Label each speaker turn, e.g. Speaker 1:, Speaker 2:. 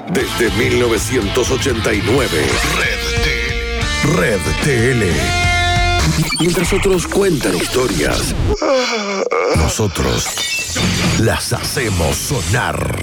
Speaker 1: desde 1989. Red TL. Mientras otros cuentan historias, nosotros las hacemos sonar.